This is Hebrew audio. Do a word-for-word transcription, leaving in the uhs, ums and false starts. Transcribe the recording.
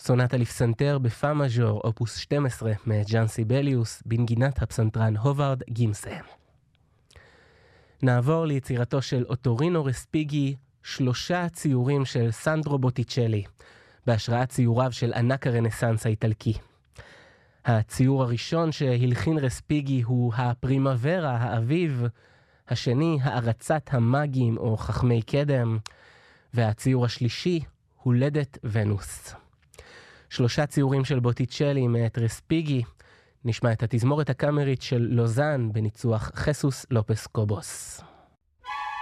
סונטה לפסנתר בפא מז'ור, אופוס שתים עשרה, מג'אן סיבליוס, בנגינת הפסנתרן הובארד גימסה. נעבור ליצירתו של אוטורינו רספיגי, שלושה ציורים של סנדרו בוטיצ'לי, בהשראת ציוריו של ענק הרנסנס האיטלקי. הציור הראשון שהלחין רספיגי הוא הפרימוורה, האביב, השני הערצת המאגים או חכמי קדם, והציור השלישי הולדת ונוס. שלושה ציורים של בוטיצ'לי מאת רספיגי, נשמע את התזמורת הקאמרית של לוזן בניצוח חסוס לופס קובוס.